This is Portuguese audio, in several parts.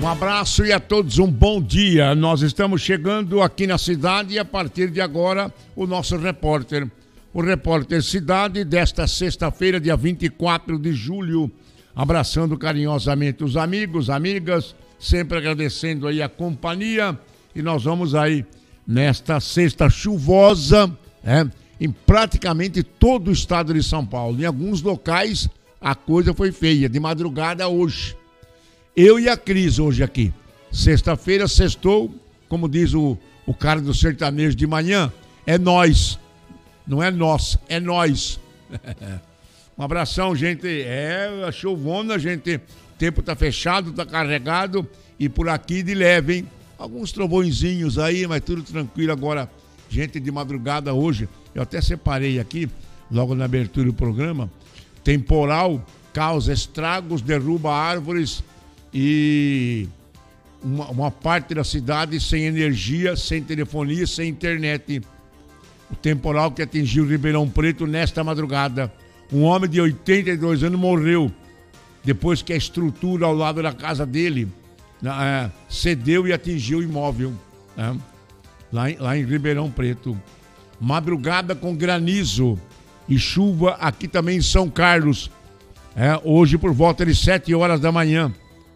Um abraço e a todos um bom dia. Nós estamos chegando aqui na cidade e a partir de agora o nosso repórter. O repórter Cidade desta sexta-feira, dia 24 de julho. Abraçando carinhosamente os amigos, amigas, sempre agradecendo aí a companhia. E nós vamos aí nesta sexta chuvosa, em praticamente todo o estado de São Paulo. Em alguns locais a coisa foi feia, de madrugada hoje. Eu e a Cris hoje aqui. Sexta-feira, sextou, como diz o cara do sertanejo de manhã, é nós. Não é nós, é nós. Um abração, gente. É chovona, gente. O tempo tá fechado, tá carregado. E por aqui de leve, hein? Alguns trovõezinhos aí, mas tudo tranquilo agora. Gente, de madrugada hoje, eu até separei aqui, logo na abertura do programa, temporal causa estragos, derruba árvores e uma parte da cidade sem energia, sem telefonia, sem internet. O temporal que atingiu Ribeirão Preto nesta madrugada. Um homem de 82 anos morreu depois que a estrutura ao lado da casa dele cedeu e atingiu o imóvel, lá em Ribeirão Preto. Madrugada com granizo e chuva aqui também em São Carlos, hoje por volta de 7 horas da manhã.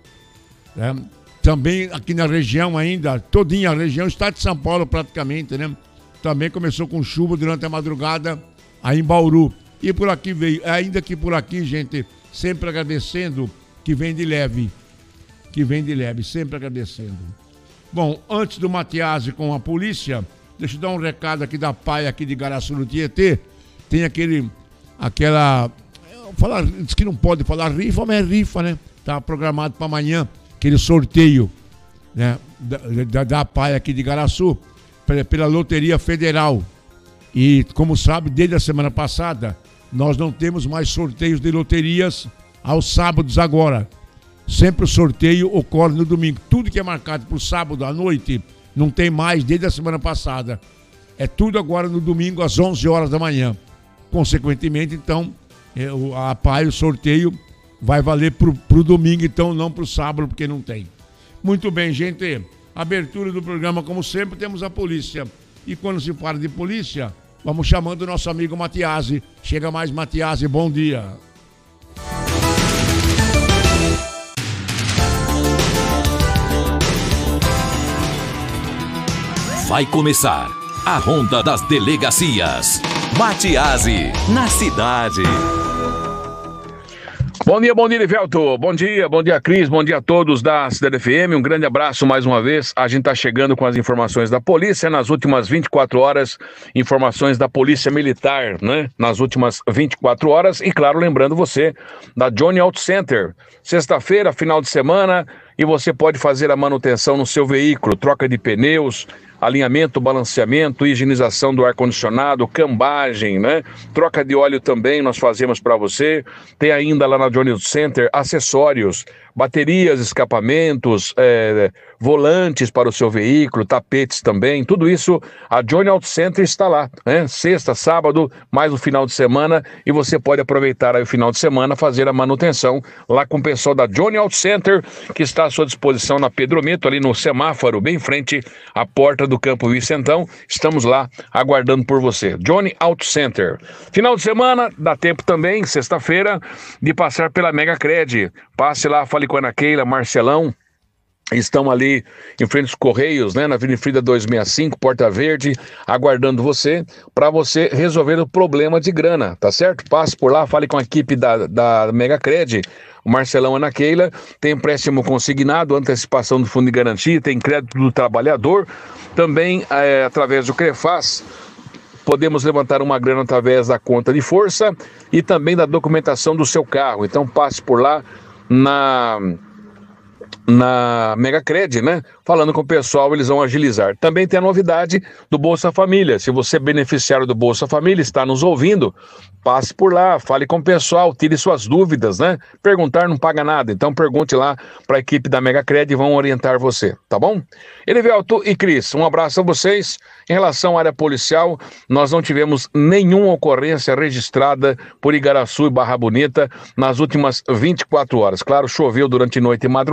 Também aqui na região ainda, todinha a região, estado de São Paulo praticamente, né? Também começou com chuva durante a madrugada aí em Bauru. E por aqui veio, ainda que por aqui, gente, sempre agradecendo, que vem de leve, sempre agradecendo. Bom, antes do Matiasi com a polícia, deixa eu dar um recado aqui da PAI aqui de Garaçu no Tietê. Tem diz que não pode falar rifa, mas é rifa, né? Tá programado para amanhã, aquele sorteio, né, da PAI aqui de Garaçu, pela Loteria Federal. E, como sabe, desde a semana passada, nós não temos mais sorteios de loterias aos sábados agora. Sempre o sorteio ocorre no domingo. Tudo que é marcado para o sábado à noite, não tem mais desde a semana passada. É tudo agora no domingo às 11 horas da manhã. Consequentemente, então, a PAI, o sorteio, vai valer pro domingo, então, não pro sábado, porque não tem. Muito bem, gente. Abertura do programa, como sempre, temos a polícia. E quando se fala de polícia, vamos chamando o nosso amigo Matiasi. Chega mais, Matiasi, bom dia. Vai começar a Ronda das Delegacias. Matiasi, na cidade. Bom dia, Livelto. Bom dia, Cris. Bom dia a todos da Cidade FM. Um grande abraço mais uma vez. A gente está chegando com as informações da polícia nas últimas 24 horas. Informações da Polícia Militar, né? Nas últimas 24 horas. E, claro, lembrando você da Johnny Auto Center. Sexta-feira, final de semana, e você pode fazer a manutenção no seu veículo. Troca de pneus, alinhamento, balanceamento, higienização do ar-condicionado, cambagem, né? Troca de óleo também nós fazemos para você. Tem ainda lá na Johnny Auto Center acessórios, baterias, escapamentos, volantes para o seu veículo, tapetes também, tudo isso a Johnny Auto Center está lá, né? Sexta, sábado, mais o final de semana, e você pode aproveitar aí o final de semana, fazer a manutenção lá com o pessoal da Johnny Auto Center, que está à sua disposição na Pedro Mito, ali no semáforo, bem em frente à porta do Campo Vicentão. Estamos lá aguardando por você. Johnny Auto Center. Final de semana, dá tempo também, sexta-feira, de passar pela Mega Cred. Passe lá, fale com a Ana Keila, Marcelão. Estão ali em frente aos Correios, né, na Avenida Frida 265, Porta Verde, aguardando você, para você resolver o problema de grana, tá certo? Passe por lá, fale com a equipe da Mega Cred, o Marcelão, Ana Keila. Tem empréstimo consignado, antecipação do fundo de garantia, tem crédito do trabalhador, também através do CREFAS. Podemos levantar uma grana através da conta de força e também da documentação do seu carro. Então passe por lá na Mega Cred, né? Falando com o pessoal, eles vão agilizar. Também tem a novidade do Bolsa Família. Se você é beneficiário do Bolsa Família, está nos ouvindo, passe por lá, fale com o pessoal, tire suas dúvidas, né? Perguntar não paga nada, então pergunte lá para a equipe da Mega Cred e vão orientar você, tá bom? Elivelto e Cris, um abraço a vocês. Em relação à área policial, nós não tivemos nenhuma ocorrência registrada por Igaraçu e Barra Bonita nas últimas 24 horas. Claro, choveu durante noite e madrugada,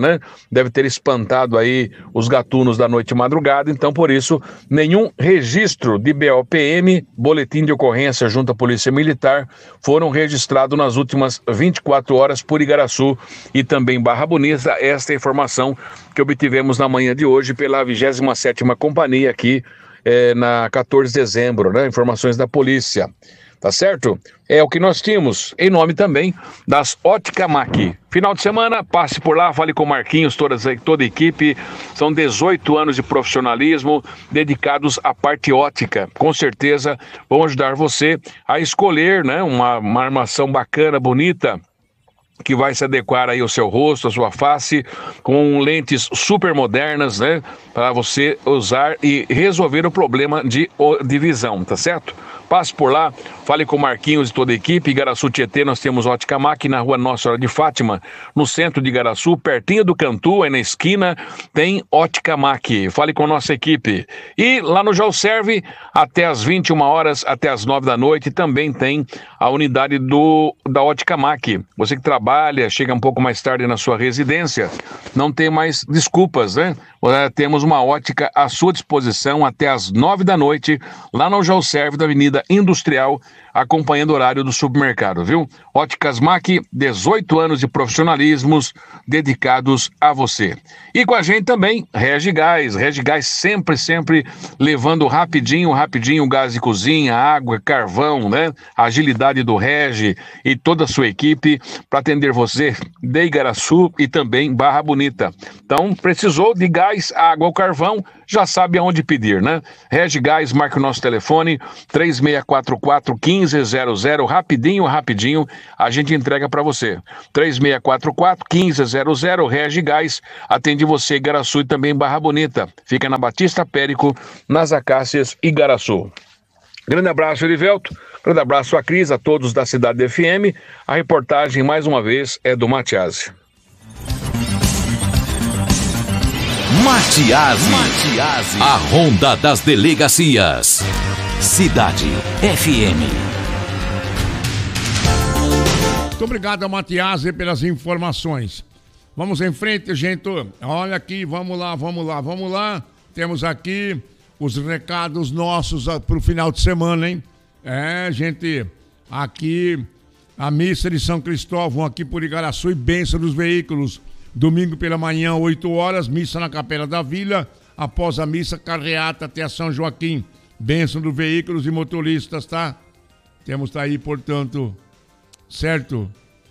né? Deve ter espantado aí os gatunos da noite e madrugada, então por isso nenhum registro de BOPM, boletim de ocorrência junto à Polícia Militar, foram registrados nas últimas 24 horas por Igaraçu e também Barra Bonita. Esta é a informação que obtivemos na manhã de hoje pela 27ª Companhia aqui na 14 de dezembro, né? Informações da polícia. Tá certo? É o que nós tínhamos, em nome também das Ótica Mac. Final de semana, passe por lá, fale com o Marquinhos, toda a equipe. São 18 anos de profissionalismo dedicados à parte ótica. Com certeza vão ajudar você a escolher, né, uma armação bacana, bonita, que vai se adequar aí ao seu rosto, à sua face, com lentes super modernas, né, para você usar e resolver o problema de visão, tá certo? Passe por lá, fale com o Marquinhos e toda a equipe. Igaraçu Tietê, nós temos Ótica Mac na rua Nossa Senhora de Fátima, no centro de Igaraçu, pertinho do Cantu, aí na esquina, tem Ótica Mac. Fale com a nossa equipe. E lá no Geoserve, até às 21 horas, até às 9 da noite, também tem a unidade da Ótica Mac. Você que trabalha, chega um pouco mais tarde na sua residência, não tem mais desculpas, né? Temos uma ótica à sua disposição até às 9 da noite, lá no Geoserve da Avenida Industrial, acompanhando o horário do supermercado, viu? Óticas Mac, 18 anos de profissionalismos dedicados a você. E com a gente também, Regigás sempre levando rapidinho gás de cozinha, água, carvão, né? A agilidade do Regi e toda a sua equipe para atender você de Igaraçu e também Barra Bonita. Então, precisou de gás, água ou carvão, já sabe aonde pedir, né? Regigás, marca o nosso telefone, 3644-1500, rapidinho, a gente entrega para você. 3644-1500, Regigás, atende você Igaraçu e também Barra Bonita. Fica na Batista Périco, nas Acácias, Igaraçu. Grande abraço, Erivelto. Grande abraço a Cris, a todos da Cidade FM. A reportagem, mais uma vez, é do Matiasi. Matiasi, a Ronda das Delegacias. Cidade FM. Muito obrigado, Matiasi, pelas informações. Vamos em frente, gente. Olha aqui, vamos lá. Temos aqui os recados nossos para o final de semana, hein? Gente, aqui a missa de São Cristóvão, aqui por Igaraçu e bênção dos veículos. Domingo pela manhã, 8 horas, missa na Capela da Vila. Após a missa, carreata até a São Joaquim. Bênção dos veículos e motoristas, tá? Temos aí, portanto, certo?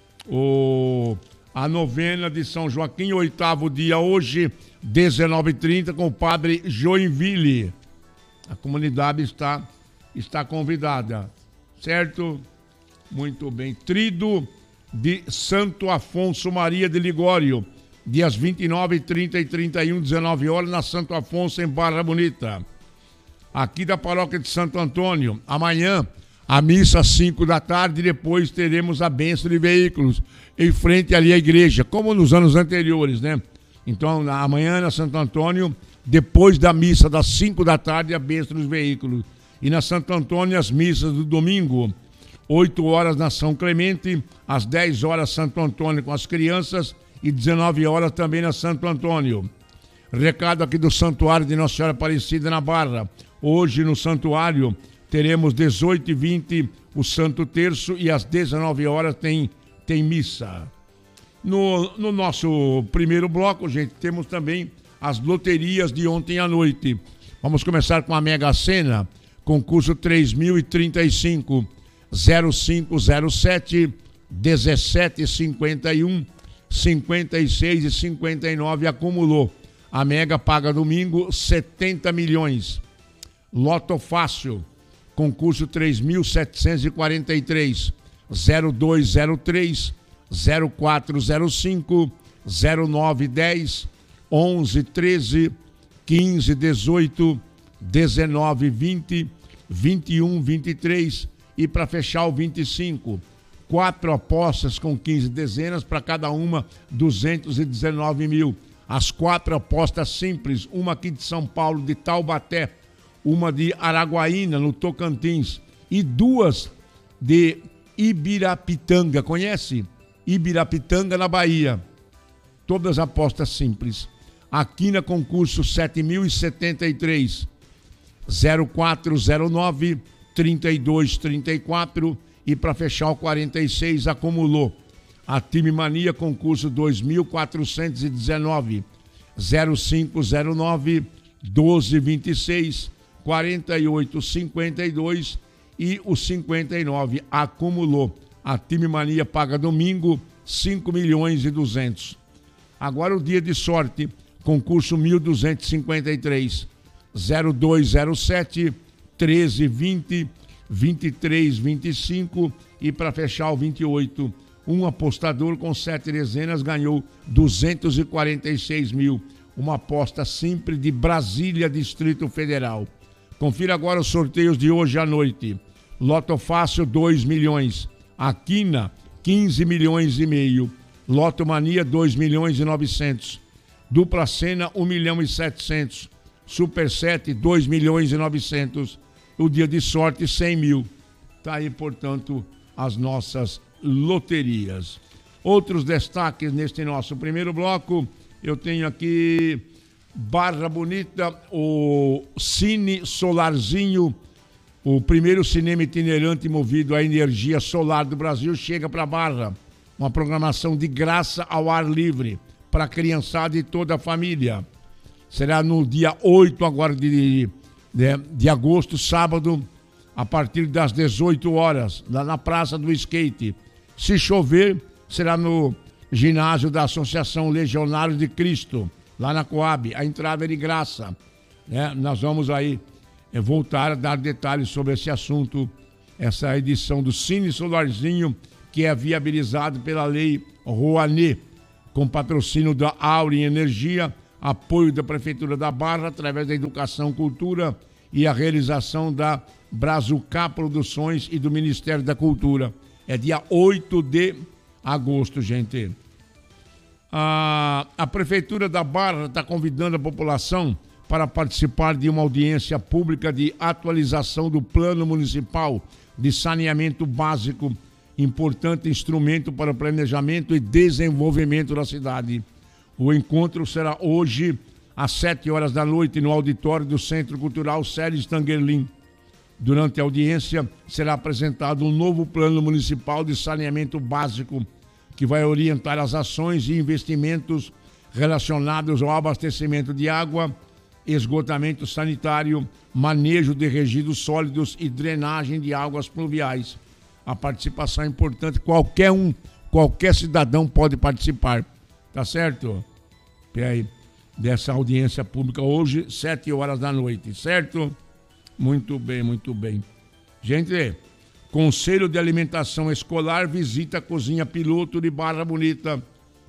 A novena de São Joaquim, 8º dia hoje, 19h30, com o padre Joinville. A comunidade está convidada, certo? Muito bem. Trido de Santo Afonso Maria de Ligório, dias 29, 30 e 31, 19 horas, na Santo Afonso, em Barra Bonita. Aqui da paróquia de Santo Antônio, amanhã, a missa às 5 da tarde, depois teremos a bênção de veículos, em frente ali à igreja, como nos anos anteriores, né? Então, amanhã na Santo Antônio, depois da missa das 5 da tarde, a bênção dos veículos. E na Santo Antônio, as missas do domingo, 8 horas na São Clemente, às 10 horas Santo Antônio com as crianças e 19 horas também na Santo Antônio. Recado aqui do Santuário de Nossa Senhora Aparecida na Barra. Hoje no Santuário teremos 18h20 o Santo Terço e às 19 horas tem missa. No nosso primeiro bloco, gente, temos também as loterias de ontem à noite. Vamos começar com a Mega Sena, concurso 3035. 0507 1751 56 e 59 acumulou. A Mega paga domingo 70 milhões. Loto Fácil, concurso 3743 0203 0405 0910 11 13 15 18 19 20 21 23 e para fechar o 25, 4 apostas com 15 dezenas, para cada uma 219 mil. As 4 apostas simples, uma aqui de São Paulo, de Taubaté, uma de Araguaína, no Tocantins, e 2 de Ibirapitanga, conhece? Ibirapitanga, na Bahia. todas apostas simples. Aqui na concurso 7073 0409 3234 e para fechar o 46 acumulou. A Time Mania concurso 2419 0509 1226 4852 e o 59 acumulou. A Time Mania paga domingo 5.200.000. Agora o dia de sorte, concurso 1253 0207 1320 2325 e para fechar o 28, um apostador com 7 dezenas ganhou 246 mil. Uma aposta simples de Brasília, Distrito Federal. Confira agora os sorteios de hoje à noite. Loto Fácil 2 milhões, a Quina 15 milhões e meio, Loto Mania 2 milhões e 900, Dupla Sena 1 milhão e 700, Super 7 2 milhões e 900, o dia de sorte 100 mil. Tá aí, portanto, as nossas loterias. Outros destaques neste nosso primeiro bloco, eu tenho aqui Barra Bonita, o Cine Solarzinho, o primeiro cinema itinerante movido à energia solar do Brasil, chega para Barra. Uma programação de graça ao ar livre, para a criançada e toda a família. Será no dia 8 agora de agosto, sábado, a partir das 18 horas, lá na Praça do Skate. Se chover, será no ginásio da Associação Legionários de Cristo, lá na Coab. A entrada é de graça. Nós vamos aí voltar a dar detalhes sobre esse assunto, essa edição do Cine Solarzinho, que é viabilizado pela Lei Rouanet, com patrocínio da Auren Energia, apoio da Prefeitura da Barra, através da Educação, Cultura e a realização da Brazucá Produções e do Ministério da Cultura. É dia 8 de agosto, gente. A Prefeitura da Barra está convidando a população para participar de uma audiência pública de atualização do Plano Municipal de Saneamento Básico, importante instrumento para o planejamento e desenvolvimento da cidade. O encontro será hoje às 7 horas da noite no auditório do Centro Cultural Séries Tangerlin. Durante a audiência será apresentado um novo Plano Municipal de Saneamento Básico, que vai orientar as ações e investimentos relacionados ao abastecimento de água, esgotamento sanitário, manejo de resíduos sólidos e drenagem de águas pluviais. A participação é importante, qualquer cidadão pode participar, tá certo? Peraí, dessa audiência pública hoje, 7 horas da noite, certo? Muito bem, muito bem. Gente, Conselho de Alimentação Escolar visita a cozinha piloto de Barra Bonita.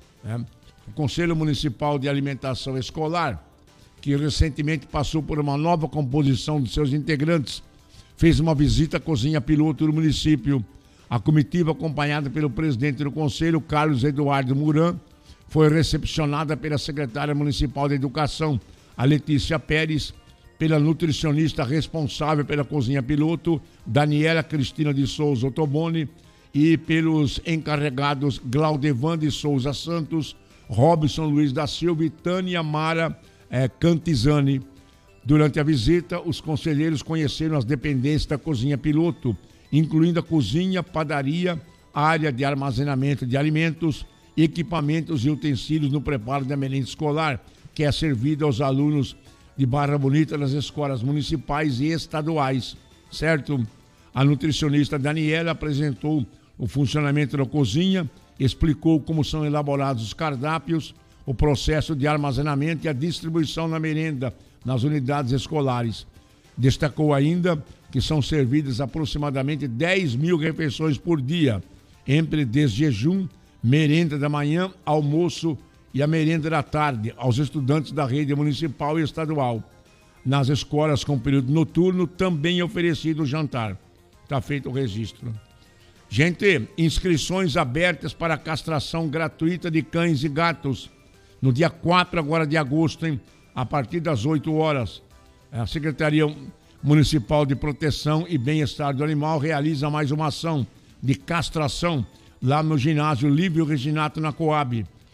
O Conselho Municipal de Alimentação Escolar, que recentemente passou por uma nova composição de seus integrantes, fez uma visita à cozinha piloto do município. A comitiva, acompanhada pelo presidente do Conselho, Carlos Eduardo Muran, foi recepcionada pela secretária municipal de Educação, a Letícia Pérez, pela nutricionista responsável pela cozinha piloto, Daniela Cristina de Souza Ottoboni, e pelos encarregados Glaudevan de Souza Santos, Robson Luiz da Silva e Tânia Mara Cantizani. Durante a visita, os conselheiros conheceram as dependências da cozinha piloto, incluindo a cozinha, padaria, área de armazenamento de alimentos, equipamentos e utensílios no preparo da merenda escolar, que é servida aos alunos de Barra Bonita nas escolas municipais e estaduais, certo? A nutricionista Daniela apresentou o funcionamento da cozinha, explicou como são elaborados os cardápios, o processo de armazenamento e a distribuição da merenda nas unidades escolares. Destacou ainda que são servidas aproximadamente 10 mil refeições por dia, entre desjejum, merenda da manhã, almoço e a merenda da tarde, aos estudantes da rede municipal e estadual. Nas escolas com período noturno também é oferecido o jantar. Está feito o registro. Gente, inscrições abertas para a castração gratuita de cães e gatos. No dia 4 agora de agosto, a partir das 8 horas. A Secretaria Municipal de Proteção e Bem-Estar do Animal realiza mais uma ação de castração lá no ginásio Lívio Reginato, na Coab.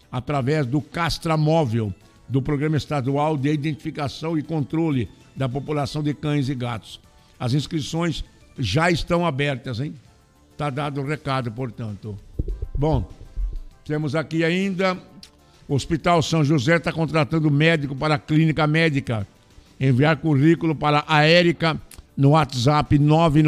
através do Castramóvel, do Programa Estadual de Identificação e Controle da População de Cães e Gatos. As inscrições já estão abertas, hein? Tá dado o recado, portanto. Bom, temos aqui ainda, o Hospital São José está contratando médico para a clínica médica. Enviar currículo para a Érica no WhatsApp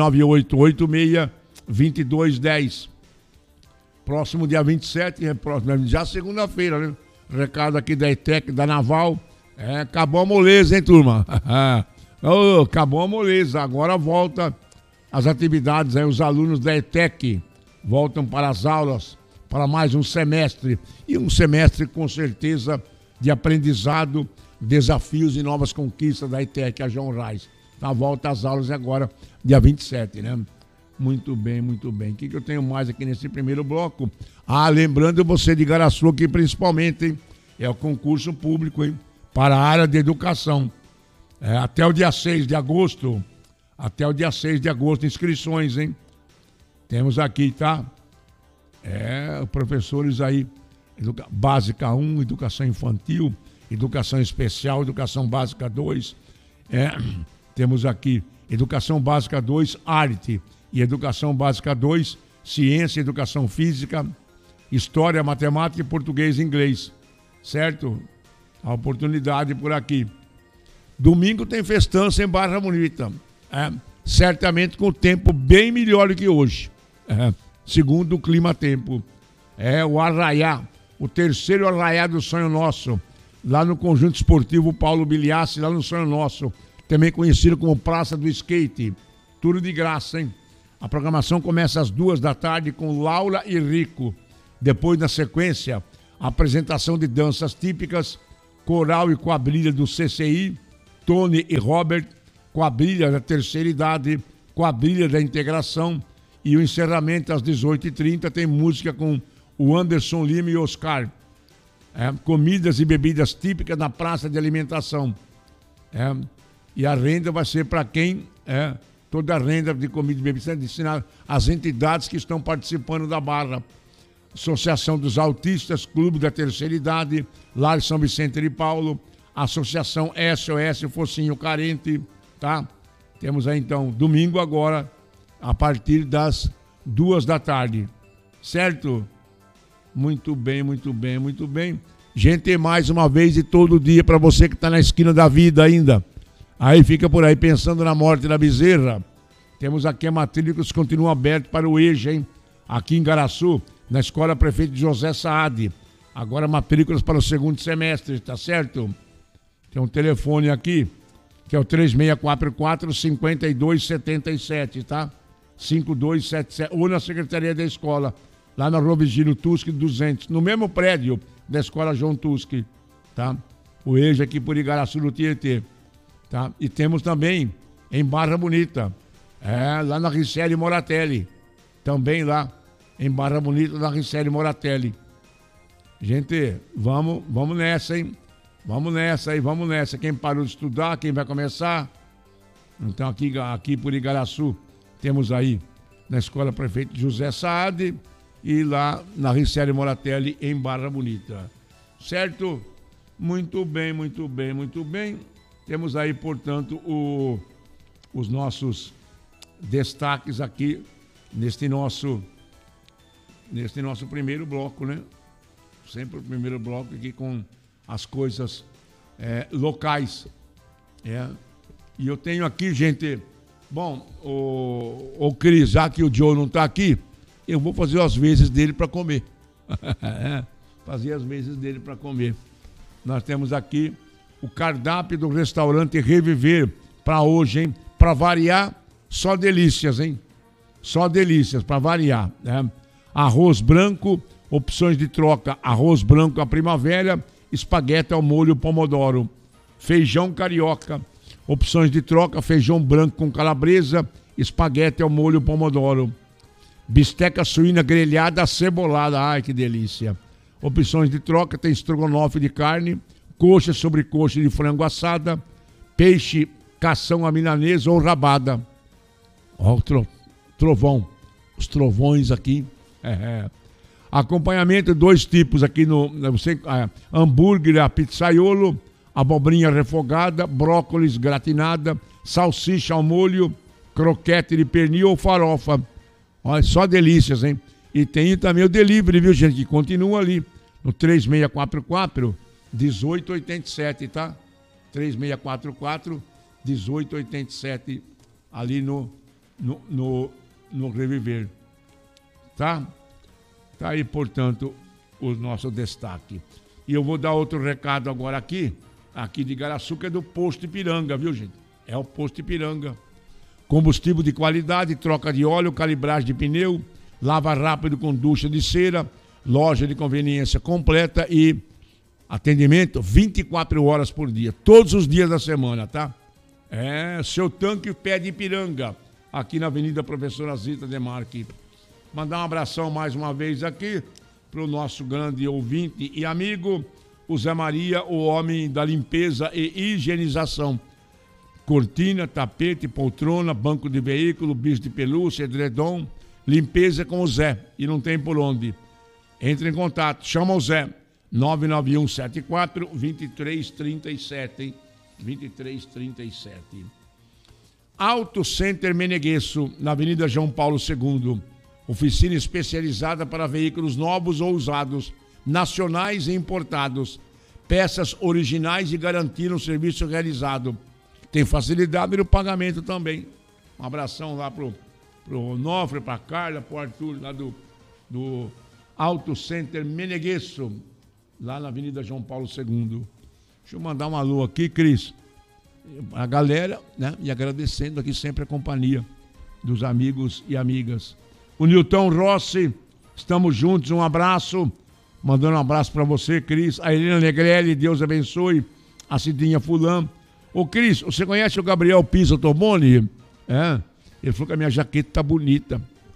99886-2210. Próximo dia 27, já segunda-feira, né? Recado aqui da ETEC, da Naval. Acabou a moleza, hein, turma? Acabou a moleza. Agora volta as atividades, aí os alunos da ETEC voltam para as aulas para mais um semestre. E um semestre, com certeza, de aprendizado, desafios e novas conquistas da ETEC, a João Reis. Tá, volta às aulas agora, dia 27, né? Muito bem, muito bem. O que eu tenho mais aqui nesse primeiro bloco? Lembrando você de Igaraçu aqui principalmente, hein? É o concurso público, hein? Para a área de educação. Até o dia 6 de agosto. Até o dia 6 de agosto, inscrições, hein? Temos aqui, tá? Professores aí. Básica 1, Educação Infantil, Educação Especial, Educação Básica 2. Temos aqui Educação Básica 2, Arte. E Educação Básica 2, Ciência, Educação Física, História, Matemática, Português e Inglês. Certo? A oportunidade por aqui. Domingo tem festança em Barra Bonita. Certamente com o tempo bem melhor do que hoje. Segundo o clima-tempo. O Arraiá, o terceiro Arraiá do Sonho Nosso. Lá no Conjunto Esportivo Paulo Biliassi, lá no Sonho Nosso. Também conhecido como Praça do Skate. Tudo de graça, hein? A programação começa às 14h com Laura e Rico. Depois, na sequência, a apresentação de danças típicas, coral e quadrilha do CCI, Tony e Robert, quadrilha da terceira idade, quadrilha da integração, e o encerramento às 18h30 tem música com o Anderson Lima e Oscar. Comidas e bebidas típicas na praça de alimentação. E a renda vai ser para quem... toda a renda de comida e bebida, destinar às entidades que estão participando da barra. Associação dos Autistas, Clube da Terceira Idade, Lar São Vicente de Paulo, Associação SOS Focinho Carente, tá? Temos aí então, domingo agora, a partir das 14h, certo? Muito bem, muito bem, muito bem. Gente, mais uma vez e todo dia para você que está na esquina da vida ainda. Aí fica por aí pensando na morte da bezerra. Temos aqui a matrículas que continuam abertas para o EJA, hein? Aqui em Igaraçu, na Escola Prefeito José Saad. Agora matrículas para o segundo semestre, tá certo? Tem um telefone aqui, que é o 3644-5277, tá? 5277, ou na Secretaria da Escola, lá na Rua Vigílio Tusque 200, no mesmo prédio da Escola João Tusque, tá? O EJA aqui por Igaraçu do Tietê. Tá? E temos também em Barra Bonita, lá na Ricelli Moratelli, também lá em Barra Bonita, na Ricelli Moratelli. Gente, vamos nessa, hein? Vamos nessa aí, vamos nessa. Quem parou de estudar, quem vai começar? Então aqui por Igaraçu, temos aí na Escola Prefeito José Saad e lá na Ricelli Moratelli em Barra Bonita. Certo? Muito bem, muito bem, muito bem. Temos aí, portanto, os nossos destaques aqui neste nosso primeiro bloco, né? Sempre o primeiro bloco aqui com as coisas locais. E eu tenho aqui, gente... Bom, o Cris, já que o Joe não está aqui, eu vou fazer as vezes dele para comer. Fazer as vezes dele para comer. Nós temos aqui... o cardápio do restaurante Reviver para hoje, hein? Para variar, só delícias, hein? Só delícias, para variar, né? Arroz branco, opções de troca, arroz branco à primavera, espaguete ao molho pomodoro. Feijão carioca, opções de troca, feijão branco com calabresa, espaguete ao molho pomodoro. Bisteca suína grelhada acebolada, ai que delícia. Opções de troca, tem estrogonofe de carne, coxa sobre coxa de frango assada, peixe, cação à milanesa ou rabada. Ó o trovão, os trovões aqui. Acompanhamento, 2 tipos aqui hambúrguer, a pizzaiolo, abobrinha refogada, brócolis gratinada, salsicha ao molho, croquete de pernil ou farofa. Olha, só delícias, hein? E tem também o delivery, viu, gente? Que continua ali no 3644-1887, tá? 3644-1887, ali no Reviver. Tá? Tá aí, portanto, o nosso destaque. E eu vou dar outro recado agora aqui de Igaraçu, que é do Posto Ipiranga, viu, gente? É o Posto Ipiranga. Combustível de qualidade, troca de óleo, calibragem de pneu, lava rápido com ducha de cera, loja de conveniência completa e atendimento 24 horas por dia, todos os dias da semana, tá? Seu tanque pede Ipiranga, aqui na Avenida Professora Zita Demarque. Mandar um abração mais uma vez aqui para o nosso grande ouvinte e amigo, o Zé Maria, o homem da limpeza e higienização. Cortina, tapete, poltrona, banco de veículo, bicho de pelúcia, edredom, limpeza com o Zé. E não tem por onde. Entre em contato, chama o Zé. 99174-2337, hein? 2337. Auto Center Menegueço, na Avenida João Paulo II. Oficina especializada para veículos novos ou usados, nacionais e importados. Peças originais e garantia no serviço realizado. Tem facilidade no pagamento também. Um abração lá pro Onofre, pra Carla, pro Arthur, lá do Auto Center Menegueço, lá na Avenida João Paulo II. Deixa eu mandar um alô aqui, Cris. A galera, né? E agradecendo aqui sempre a companhia dos amigos e amigas. O Nilton Rossi, estamos juntos, um abraço. Mandando um abraço para você, Cris. A Helena Negrelli, Deus abençoe. A Cidinha Fulano. Ô, Cris, você conhece o Gabriel Pisa Tomoni? Ele falou que a minha jaqueta tá bonita.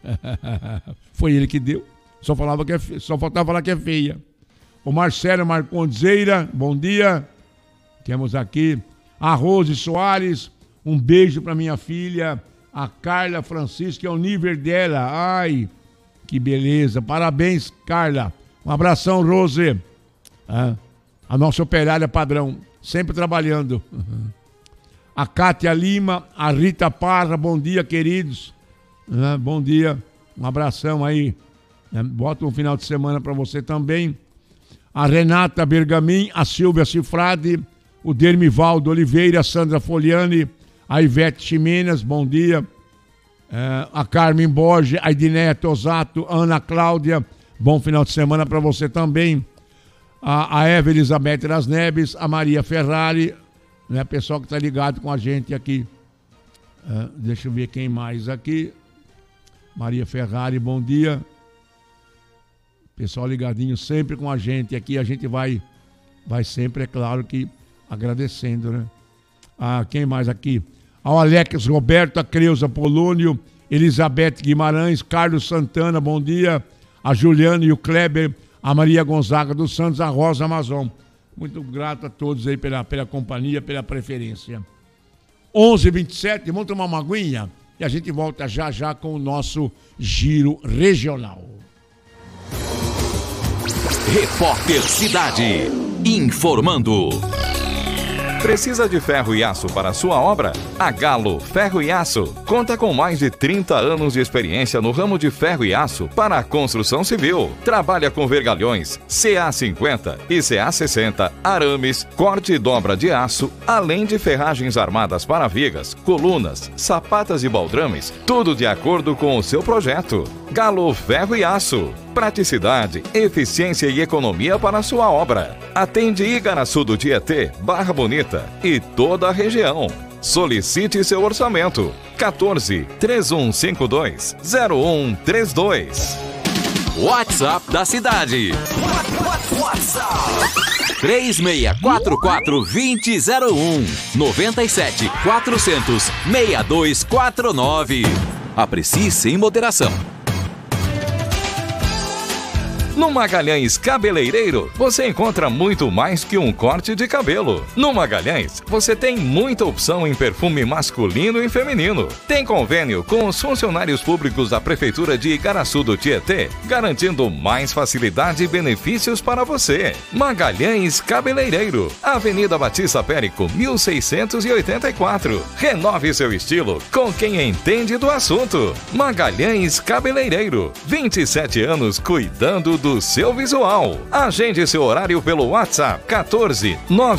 Foi ele que deu. Só faltava falar que é feia. O Marcelo Marcondeira, bom dia. Temos aqui a Rose Soares. Um beijo para minha filha, a Carla Francisca, é o nível dela. Ai, que beleza. Parabéns, Carla. Um abração, Rose. A nossa operária padrão, sempre trabalhando. A Cátia Lima, a Rita Parra, bom dia, queridos. Bom dia, um abração aí. Bota um final de semana para você também. A Renata Bergamin, a Silvia Cifrade, o Dermivaldo Oliveira, a Sandra Foliani, a Ivete Ximenes, bom dia. A Carmen Borges, a Idinéia Tosato, a Ana Cláudia, bom final de semana para você também. A Eva Elizabeth das Neves, a Maria Ferrari, né, pessoal que está ligado com a gente aqui. Deixa eu ver quem mais aqui. Maria Ferrari, bom dia. Pessoal ligadinho sempre com a gente aqui. A gente vai sempre, é claro que agradecendo, né? Quem mais aqui? Ao Alex Roberto, a Creuza Polônio, Elizabeth Guimarães, Carlos Santana, bom dia. A Juliana e o Kleber, a Maria Gonzaga dos Santos, a Rosa Amazon. Muito grato a todos aí pela companhia, pela preferência. 11h27, vamos tomar uma aguinha e a gente volta já com o nosso Giro Regional. Repórter Cidade, informando. Precisa de ferro e aço para sua obra? A Galo Ferro e Aço conta com mais de 30 anos de experiência no ramo de ferro e aço para a construção civil. Trabalha com vergalhões CA50 e CA60, arames, corte e dobra de aço, além de ferragens armadas para vigas, colunas, sapatas e baldrames, tudo de acordo com o seu projeto. Galo Ferro e Aço. Praticidade, eficiência e economia para a sua obra. Atende Igaraçu do Tietê, Barra Bonita e toda a região. Solicite seu orçamento. 14-3152-0132. WhatsApp da cidade. WhatsApp 3644-2001 97 400 6249. Aprecie sem moderação. No Magalhães Cabeleireiro, você encontra muito mais que um corte de cabelo. No Magalhães, você tem muita opção em perfume masculino e feminino. Tem convênio com os funcionários públicos da Prefeitura de Igaraçu do Tietê, garantindo mais facilidade e benefícios para você. Magalhães Cabeleireiro, Avenida Batista Périco, 1684. Renove seu estilo com quem entende do assunto. Magalhães Cabeleireiro, 27 anos cuidando do seu visual. Agende seu horário pelo WhatsApp 14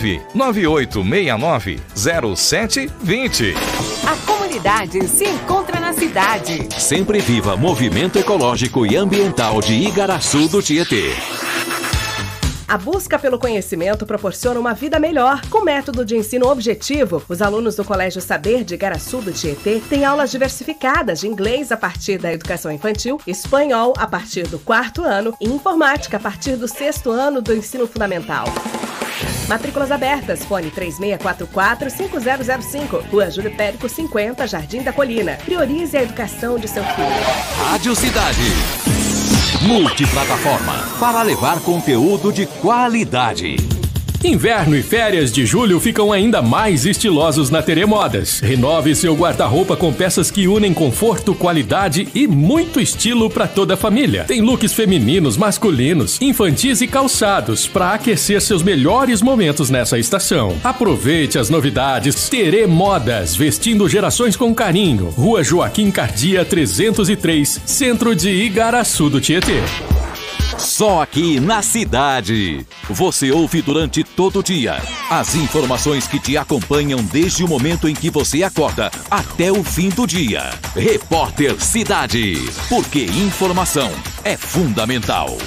99869 0720. A comunidade se encontra na cidade. Sempre viva movimento ecológico e ambiental de Igaraçu do Tietê. A busca pelo conhecimento proporciona uma vida melhor. Com método de ensino objetivo, os alunos do Colégio Saber de Igaraçu do Tietê têm aulas diversificadas de inglês a partir da educação infantil, espanhol a partir do 4º ano e informática a partir do 6º ano do ensino fundamental. Matrículas abertas, fone 3644-5005, Rua Júlio Périco 50, Jardim da Colina. Priorize a educação de seu filho. Rádio Cidade. Multiplataforma para levar conteúdo de qualidade. Inverno e férias de julho ficam ainda mais estilosos na Teremodas. Renove seu guarda-roupa com peças que unem conforto, qualidade e muito estilo para toda a família. Tem looks femininos, masculinos, infantis e calçados para aquecer seus melhores momentos nessa estação. Aproveite as novidades. Teremodas, vestindo gerações com carinho. Rua Joaquim Cardia 303, centro de Igaraçu do Tietê. Só aqui na cidade. Você ouve durante todo o dia as informações que te acompanham desde o momento em que você acorda até o fim do dia. Repórter Cidade. Porque informação é fundamental.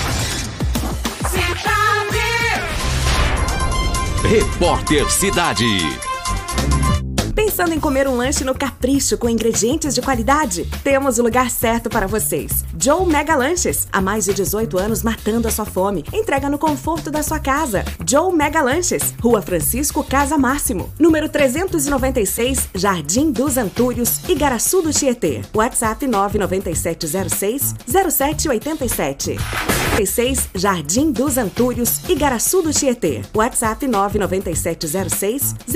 Cidade. Repórter Cidade. Pensando em comer um lanche no Capricho com ingredientes de qualidade? Temos o lugar certo para vocês. Joe Mega Lanches. Há mais de 18 anos matando a sua fome. Entrega no conforto da sua casa. Joe Mega Lanches. Rua Francisco Casa Máximo. Número 396, Jardim dos Antúrios, Igaraçu do Tietê. WhatsApp 99706-0787. 36, Jardim dos Antúrios, Igaraçu do Tietê. WhatsApp 99706